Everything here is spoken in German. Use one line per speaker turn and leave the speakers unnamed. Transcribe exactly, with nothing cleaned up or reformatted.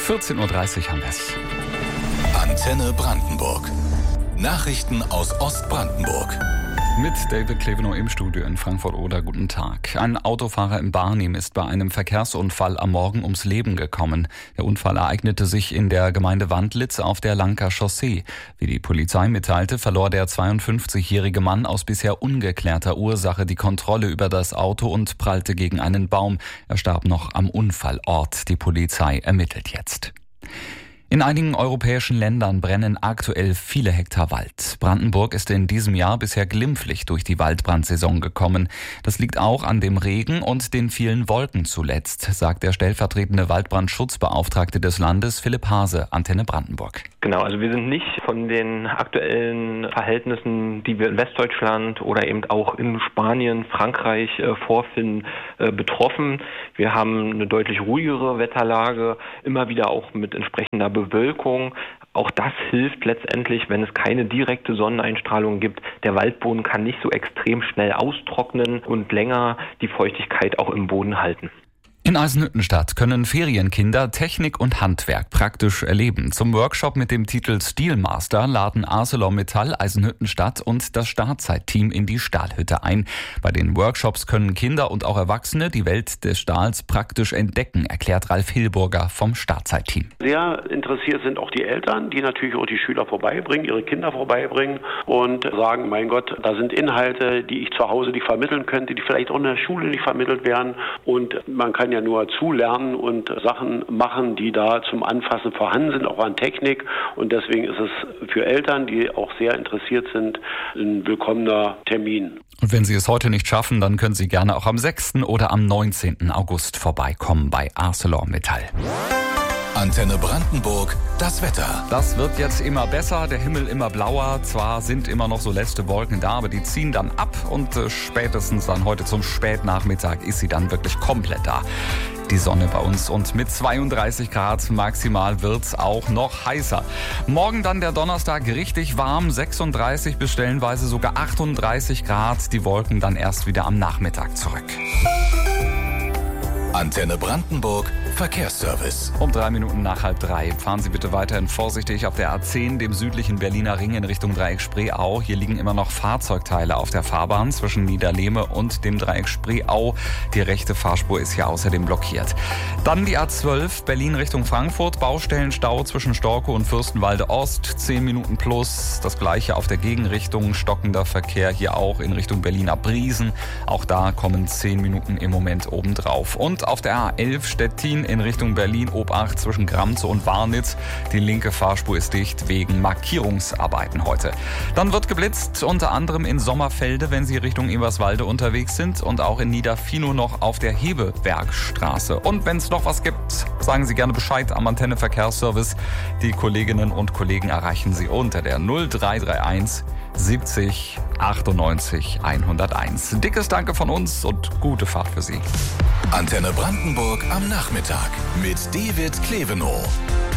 vierzehn Uhr dreißig haben wir es.
Antenne Brandenburg. Nachrichten aus Ostbrandenburg.
Mit David Klevenow im Studio in Frankfurt-Oder. Guten Tag. Ein Autofahrer in Barnim ist bei einem Verkehrsunfall am Morgen ums Leben gekommen. Der Unfall ereignete sich in der Gemeinde Wandlitz auf der Lanker Chaussee. Wie die Polizei mitteilte, verlor der zweiundfünfzigjährige Mann aus bisher ungeklärter Ursache die Kontrolle über das Auto und prallte gegen einen Baum. Er starb noch am Unfallort. Die Polizei ermittelt jetzt. In einigen europäischen Ländern brennen aktuell viele Hektar Wald. Brandenburg ist in diesem Jahr bisher glimpflich durch die Waldbrandsaison gekommen. Das liegt auch an dem Regen und den vielen Wolken zuletzt, sagt der stellvertretende Waldbrandschutzbeauftragte des Landes, Philipp Hase, Antenne Brandenburg.
Genau, also wir sind nicht von den aktuellen Verhältnissen, die wir in Westdeutschland oder eben auch in Spanien, Frankreich äh, vorfinden, äh, betroffen. Wir haben eine deutlich ruhigere Wetterlage, immer wieder auch mit entsprechender Bewölkung. Auch das hilft letztendlich, wenn es keine direkte Sonneneinstrahlung gibt. Der Waldboden kann nicht so extrem schnell austrocknen und länger die Feuchtigkeit auch im Boden halten.
In Eisenhüttenstadt können Ferienkinder Technik und Handwerk praktisch erleben. Zum Workshop mit dem Titel Steelmaster laden ArcelorMittal, Eisenhüttenstadt und das Stahlzeit-Team in die Stahlhütte ein. Bei den Workshops können Kinder und auch Erwachsene die Welt des Stahls praktisch entdecken, erklärt Ralf Hilburger vom Stahlzeit-Team.
Sehr interessiert sind auch die Eltern, die natürlich auch die Schüler vorbeibringen, ihre Kinder vorbeibringen und sagen, mein Gott, da sind Inhalte, die ich zu Hause nicht vermitteln könnte, die vielleicht auch in der Schule nicht vermittelt werden, und man kann ja nur zulernen und Sachen machen, die da zum Anfassen vorhanden sind, auch an Technik. Und deswegen ist es für Eltern, die auch sehr interessiert sind, ein willkommener Termin.
Und wenn Sie es heute nicht schaffen, dann können Sie gerne auch am sechsten oder am neunzehnten August vorbeikommen bei ArcelorMittal.
Antenne Brandenburg, das Wetter.
Das wird jetzt immer besser, der Himmel immer blauer. Zwar sind immer noch so letzte Wolken da, aber die ziehen dann ab und äh, spätestens dann heute zum Spätnachmittag ist sie dann wirklich komplett da. Die Sonne bei uns, und mit zweiunddreißig Grad maximal wird's auch noch heißer. Morgen dann der Donnerstag richtig warm, sechsunddreißig bis stellenweise sogar achtunddreißig Grad. Die Wolken dann erst wieder am Nachmittag zurück.
Antenne Brandenburg, Verkehrsservice.
Um drei Minuten nach halb drei. Fahren Sie bitte weiterhin vorsichtig auf der A zehn, dem südlichen Berliner Ring in Richtung Dreieck Spreeau. Hier liegen immer noch Fahrzeugteile auf der Fahrbahn zwischen Niederlehme und dem Dreieck Spreeau. Die rechte Fahrspur ist hier außerdem blockiert. Dann die A zwölf, Berlin Richtung Frankfurt. Baustellenstau zwischen Storkow und Fürstenwalde Ost. Zehn Minuten plus. Das gleiche auf der Gegenrichtung. Stockender Verkehr hier auch in Richtung Berliner Briesen. Auch da kommen zehn Minuten im Moment obendrauf. Und auf der A elf Stettin in Richtung Berlin, Obacht zwischen Gramze und Warnitz. Die linke Fahrspur ist dicht wegen Markierungsarbeiten heute. Dann wird geblitzt, unter anderem in Sommerfelde, wenn Sie Richtung Eberswalde unterwegs sind, und auch in Niederfinow noch auf der Hebebergstraße. Und wenn es noch was gibt, sagen Sie gerne Bescheid am Antenne Verkehrsservice. Die Kolleginnen und Kollegen erreichen Sie unter der null drei drei eins siebzig achtundneunzig hunderteins. Dickes Danke von uns und gute Fahrt für Sie.
Antenne Brandenburg am Nachmittag mit David Klevenow.